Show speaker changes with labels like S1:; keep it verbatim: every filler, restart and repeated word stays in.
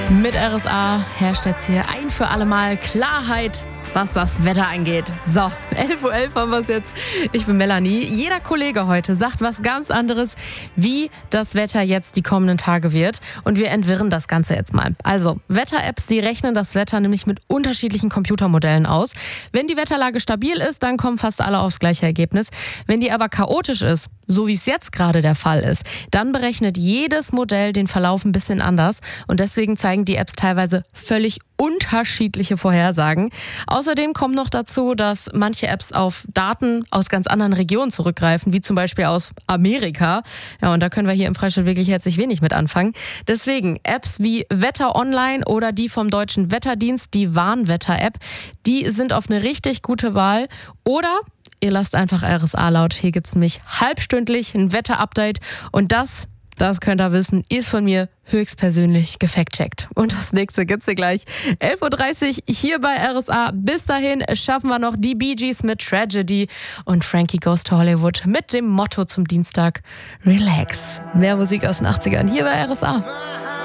S1: Mit R S A herrscht jetzt hier ein für alle Mal Klarheit, was das Wetter angeht. So, elf Uhr elf haben wir es jetzt. Ich bin Melanie. Jeder Kollege heute sagt was ganz anderes, wie das Wetter jetzt die kommenden Tage wird. Und wir entwirren das Ganze jetzt mal. Also, Wetter-Apps, die rechnen das Wetter nämlich mit unterschiedlichen Computermodellen aus. Wenn die Wetterlage stabil ist, dann kommen fast alle aufs gleiche Ergebnis. Wenn die aber chaotisch ist, so wie es jetzt gerade der Fall ist, dann berechnet jedes Modell den Verlauf ein bisschen anders. Und deswegen zeigen die Apps teilweise völlig unterschiedliche Vorhersagen. Außerdem kommt noch dazu, dass manche Apps auf Daten aus ganz anderen Regionen zurückgreifen, wie zum Beispiel aus Amerika. Ja, und da können wir hier im Freistaat wirklich herzlich wenig mit anfangen. Deswegen Apps wie Wetter Online oder die vom Deutschen Wetterdienst, die Warnwetter-App, die sind auf eine richtig gute Wahl. Oder ihr lasst einfach R S A laut. Hier gibt's nämlich halbstündlich ein Wetter-Update und das Das könnt ihr wissen, ist von mir höchstpersönlich gefact-checkt. Und das nächste gibt's hier gleich. elf Uhr dreißig hier bei R S A. Bis dahin schaffen wir noch die Bee Gees mit Tragedy und Frankie Goes to Hollywood mit dem Motto zum Dienstag: Relax. Mehr Musik aus den achtzigern hier bei R S A.